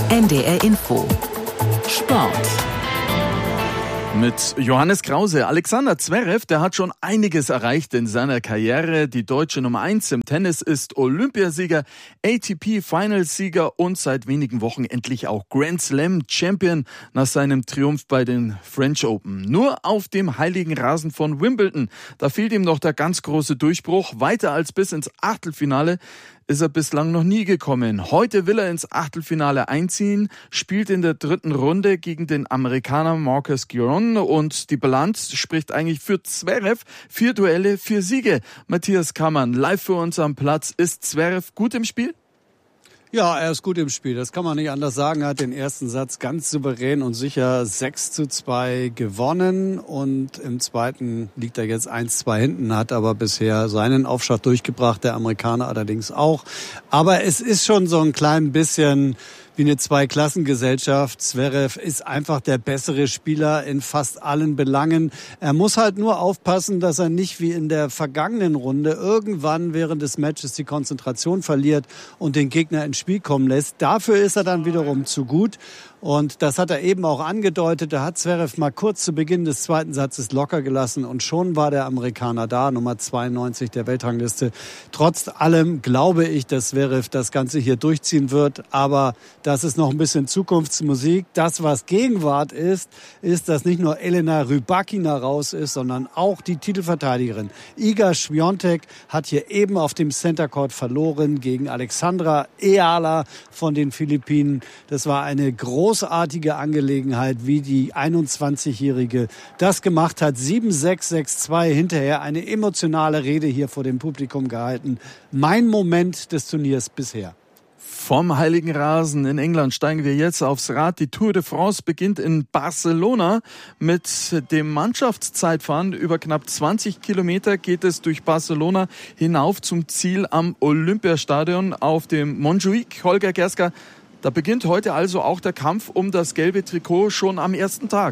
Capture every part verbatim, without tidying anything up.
N D R Info Sport. Mit Johannes Krause. Alexander Zverev, der hat schon einiges erreicht in seiner Karriere. Die deutsche Nummer eins im Tennis ist Olympiasieger, A T P-Finalsieger und seit wenigen Wochen endlich auch Grand Slam Champion nach seinem Triumph bei den French Open. Nur auf dem heiligen Rasen von Wimbledon, da fehlt ihm noch der ganz große Durchbruch. Weiter als bis ins Achtelfinale ist er bislang noch nie gekommen. Heute will er ins Achtelfinale einziehen, spielt in der dritten Runde gegen den Amerikaner Marcus Giron und die Bilanz spricht eigentlich für Zverev. Vier Duelle, vier Siege. Matthias Kammann, live für uns am Platz. Ist Zverev gut im Spiel? Ja, er ist gut im Spiel. Das kann man nicht anders sagen. Er hat den ersten Satz ganz souverän und sicher sechs zu zwei gewonnen. Und im zweiten liegt er jetzt eins zwei hinten, hat aber bisher seinen Aufschlag durchgebracht. Der Amerikaner allerdings auch. Aber es ist schon so ein klein bisschen wie eine Zweiklassengesellschaft. Zverev ist einfach der bessere Spieler in fast allen Belangen. Er muss halt nur aufpassen, dass er nicht wie in der vergangenen Runde irgendwann während des Matches die Konzentration verliert und den Gegner ins Spiel kommen lässt. Dafür ist er dann wiederum zu gut. Und das hat er eben auch angedeutet. Da hat Zverev mal kurz zu Beginn des zweiten Satzes locker gelassen und schon war der Amerikaner da, Nummer zweiundneunzig der Weltrangliste. Trotz allem glaube ich, dass Zverev das Ganze hier durchziehen wird. Aber das ist noch ein bisschen Zukunftsmusik. Das, was Gegenwart ist, ist, dass nicht nur Elena Rybakina raus ist, sondern auch die Titelverteidigerin. Iga Świątek hat hier eben auf dem Center Court verloren gegen Alexandra Eala von den Philippinen. Das war eine große großartige Angelegenheit, wie die einundzwanzigjährige das gemacht hat. sieben sechs, sechs zwei hinterher eine emotionale Rede hier vor dem Publikum gehalten. Mein Moment des Turniers bisher. Vom heiligen Rasen in England steigen wir jetzt aufs Rad. Die Tour de France beginnt in Barcelona mit dem Mannschaftszeitfahren. Über knapp zwanzig Kilometer geht es durch Barcelona hinauf zum Ziel am Olympiastadion auf dem Montjuïc. Holger Gerska, da beginnt heute also auch der Kampf um das gelbe Trikot schon am ersten Tag.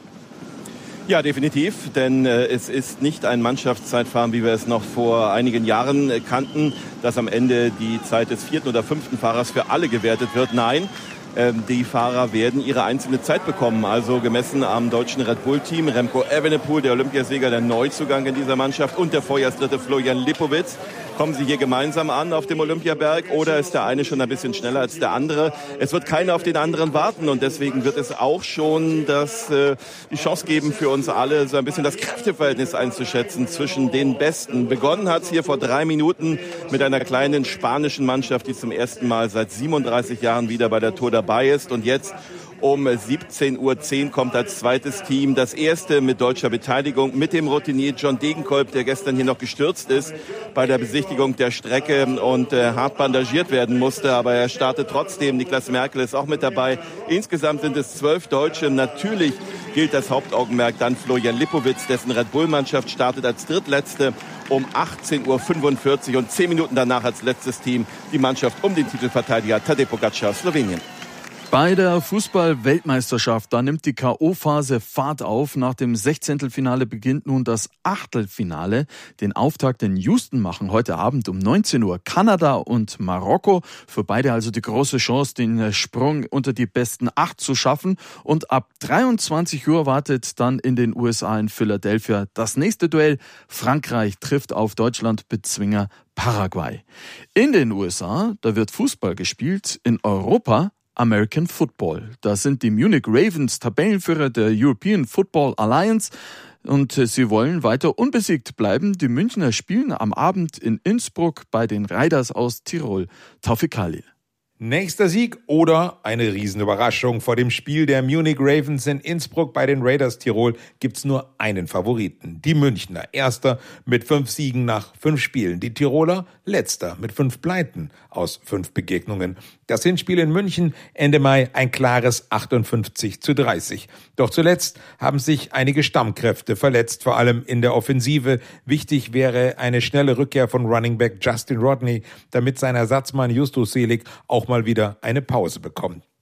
Ja, definitiv, denn äh, es ist nicht ein Mannschaftszeitfahren, wie wir es noch vor einigen Jahren äh, kannten, dass am Ende die Zeit des vierten oder fünften Fahrers für alle gewertet wird. Nein, äh, die Fahrer werden ihre einzelne Zeit bekommen, also gemessen am deutschen Red Bull-Team. Remco Evenepoel, der Olympiasieger, der Neuzugang in dieser Mannschaft, und der Vorjahrsdritte Florian Lipowitz. Kommen sie hier gemeinsam an auf dem Olympiaberg oder ist der eine schon ein bisschen schneller als der andere? Es wird keiner auf den anderen warten und deswegen wird es auch schon das, äh, die Chance geben für uns alle, so ein bisschen das Kräfteverhältnis einzuschätzen zwischen den Besten. Begonnen hat es hier vor drei Minuten mit einer kleinen spanischen Mannschaft, die zum ersten Mal seit siebenunddreißig Jahren wieder bei der Tour dabei ist, und jetzt um siebzehn Uhr zehn kommt als zweites Team das erste mit deutscher Beteiligung mit dem Routinier John Degenkolb, der gestern hier noch gestürzt ist bei der Besichtigung der Strecke und äh, hart bandagiert werden musste. Aber er startet trotzdem. Niklas Merkel ist auch mit dabei. Insgesamt sind es zwölf Deutsche. Natürlich gilt das Hauptaugenmerk dann Florian Lipowitz, dessen Red Bull-Mannschaft startet als drittletzte um achtzehn Uhr fünfundvierzig und zehn Minuten danach als letztes Team die Mannschaft um den Titelverteidiger Tadej Pogačar aus Slowenien. Bei der Fußball-Weltmeisterschaft, da nimmt die K O-Phase Fahrt auf. Nach dem Sechzehntelfinale beginnt nun das Achtelfinale. Den Auftakt in Houston machen heute Abend um neunzehn Uhr Kanada und Marokko. Für beide also die große Chance, den Sprung unter die besten acht zu schaffen. Und ab dreiundzwanzig Uhr wartet dann in den U S A in Philadelphia das nächste Duell. Frankreich trifft auf Deutschland-Bezwinger Paraguay. In den U S A, da wird Fußball gespielt. In Europa American Football. Da sind die Munich Ravens Tabellenführer der European Football Alliance und sie wollen weiter unbesiegt bleiben. Die Münchner spielen am Abend in Innsbruck bei den Raiders aus Tirol. Taufik Khalil. Nächster Sieg oder eine Riesenüberraschung. Vor dem Spiel der Munich Ravens in Innsbruck bei den Raiders Tirol gibt's nur einen Favoriten. Die Münchner, Erster mit fünf Siegen nach fünf Spielen. Die Tiroler, Letzter mit fünf Pleiten aus fünf Begegnungen. Das Hinspiel in München Ende Mai ein klares achtundfünfzig zu dreißig. Doch zuletzt haben sich einige Stammkräfte verletzt, vor allem in der Offensive. Wichtig wäre eine schnelle Rückkehr von Running Back Justin Rodney, damit sein Ersatzmann Justus Selig auch mal wieder eine Pause bekommt.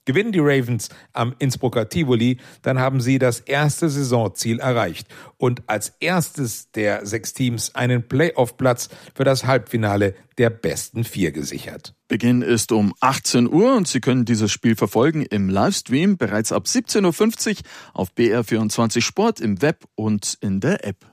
Gewinnen die Ravens am Innsbrucker Tivoli, dann haben sie das erste Saisonziel erreicht und als erstes der sechs Teams einen Playoff-Platz für das Halbfinale der besten vier gesichert. Beginn ist um achtzehn Uhr und Sie können dieses Spiel verfolgen im Livestream bereits ab siebzehn Uhr fünfzig auf B R vierundzwanzig Sport im Web und in der App.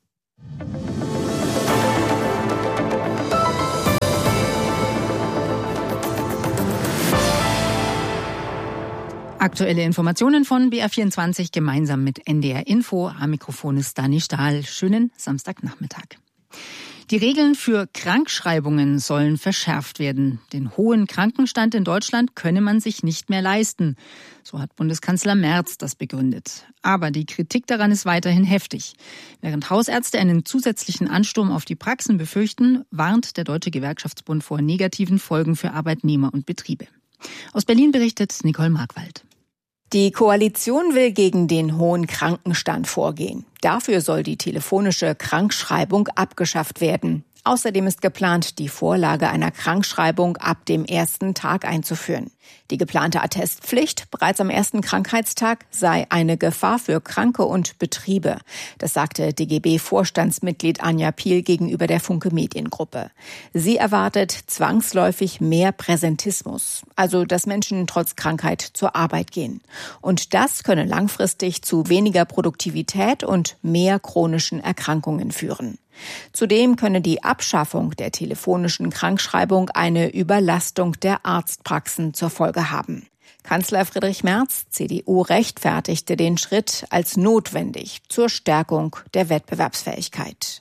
Aktuelle Informationen von B R vierundzwanzig gemeinsam mit N D R Info. Am Mikrofon ist Dani Stahl. Schönen Samstagnachmittag. Die Regeln für Krankschreibungen sollen verschärft werden. Den hohen Krankenstand in Deutschland könne man sich nicht mehr leisten. So hat Bundeskanzler Merz das begründet. Aber die Kritik daran ist weiterhin heftig. Während Hausärzte einen zusätzlichen Ansturm auf die Praxen befürchten, warnt der Deutsche Gewerkschaftsbund vor negativen Folgen für Arbeitnehmer und Betriebe. Aus Berlin berichtet Nicole Markwald. Die Koalition will gegen den hohen Krankenstand vorgehen. Dafür soll die telefonische Krankschreibung abgeschafft werden. Außerdem ist geplant, die Vorlage einer Krankschreibung ab dem ersten Tag einzuführen. Die geplante Attestpflicht bereits am ersten Krankheitstag sei eine Gefahr für Kranke und Betriebe. Das sagte D G B-Vorstandsmitglied Anja Piel gegenüber der Funke Mediengruppe. Sie erwartet zwangsläufig mehr Präsentismus, also dass Menschen trotz Krankheit zur Arbeit gehen. Und das könne langfristig zu weniger Produktivität und mehr chronischen Erkrankungen führen. Zudem könne die Abschaffung der telefonischen Krankschreibung eine Überlastung der Arztpraxen zur Folge haben. Kanzler Friedrich Merz, C D U, rechtfertigte den Schritt als notwendig zur Stärkung der Wettbewerbsfähigkeit.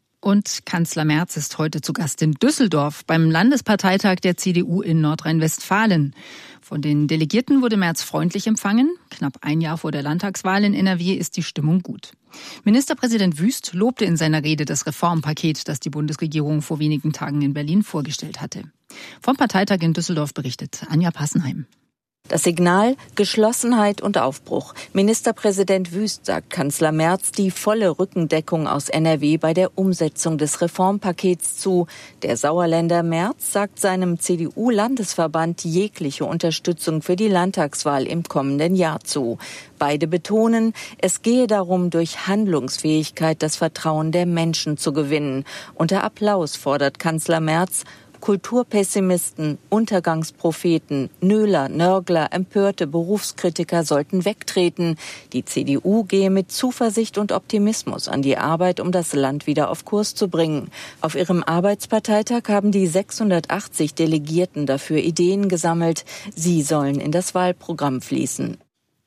Und Kanzler Merz ist heute zu Gast in Düsseldorf beim Landesparteitag der C D U in Nordrhein-Westfalen. Von den Delegierten wurde Merz freundlich empfangen. Knapp ein Jahr vor der Landtagswahl in N R W ist die Stimmung gut. Ministerpräsident Wüst lobte in seiner Rede das Reformpaket, das die Bundesregierung vor wenigen Tagen in Berlin vorgestellt hatte. Vom Parteitag in Düsseldorf berichtet Anja Passenheim. Das Signal Geschlossenheit und Aufbruch. Ministerpräsident Wüst sagt Kanzler Merz die volle Rückendeckung aus N R W bei der Umsetzung des Reformpakets zu. Der Sauerländer Merz sagt seinem C D U-Landesverband jegliche Unterstützung für die Landtagswahl im kommenden Jahr zu. Beide betonen, es gehe darum, durch Handlungsfähigkeit das Vertrauen der Menschen zu gewinnen. Unter Applaus fordert Kanzler Merz, Kulturpessimisten, Untergangspropheten, Nöler, Nörgler, empörte Berufskritiker sollten wegtreten. Die C D U gehe mit Zuversicht und Optimismus an die Arbeit, um das Land wieder auf Kurs zu bringen. Auf ihrem Arbeitsparteitag haben die sechshundertachtzig Delegierten dafür Ideen gesammelt. Sie sollen in das Wahlprogramm fließen.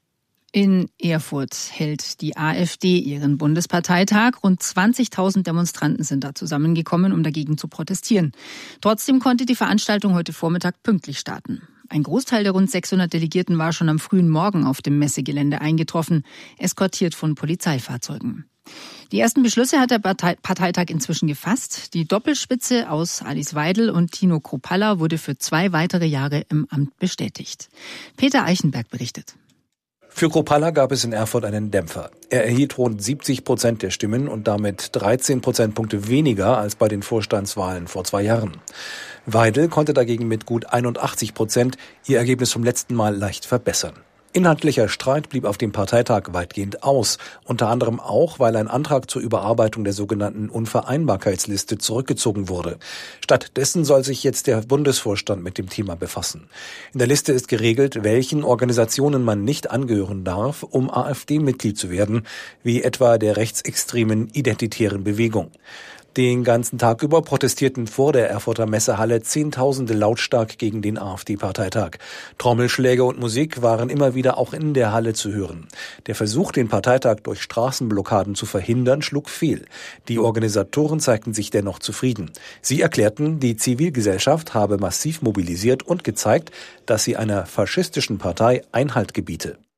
In Erfurt hält die AfD ihren Bundesparteitag. Rund zwanzigtausend Demonstranten sind da zusammengekommen, um dagegen zu protestieren. Trotzdem konnte die Veranstaltung heute Vormittag pünktlich starten. Ein Großteil der rund sechshundert Delegierten war schon am frühen Morgen auf dem Messegelände eingetroffen, eskortiert von Polizeifahrzeugen. Die ersten Beschlüsse hat der Parteitag inzwischen gefasst. Die Doppelspitze aus Alice Weidel und Tino Kruppalla wurde für zwei weitere Jahre im Amt bestätigt. Peter Eichenberg berichtet. Für Kruppalla gab es in Erfurt einen Dämpfer. Er erhielt rund siebzig Prozent der Stimmen und damit dreizehn Prozentpunkte weniger als bei den Vorstandswahlen vor zwei Jahren. Weidel konnte dagegen mit gut einundachtzig Prozent ihr Ergebnis vom letzten Mal leicht verbessern. Inhaltlicher Streit blieb auf dem Parteitag weitgehend aus, unter anderem auch, weil ein Antrag zur Überarbeitung der sogenannten Unvereinbarkeitsliste zurückgezogen wurde. Stattdessen soll sich jetzt der Bundesvorstand mit dem Thema befassen. In der Liste ist geregelt, welchen Organisationen man nicht angehören darf, um AfD-Mitglied zu werden, wie etwa der rechtsextremen Identitären Bewegung. Den ganzen Tag über protestierten vor der Erfurter Messehalle Zehntausende lautstark gegen den AfD-Parteitag. Trommelschläge und Musik waren immer wieder auch in der Halle zu hören. Der Versuch, den Parteitag durch Straßenblockaden zu verhindern, schlug fehl. Die Organisatoren zeigten sich dennoch zufrieden. Sie erklärten, die Zivilgesellschaft habe massiv mobilisiert und gezeigt, dass sie einer faschistischen Partei Einhalt gebiete.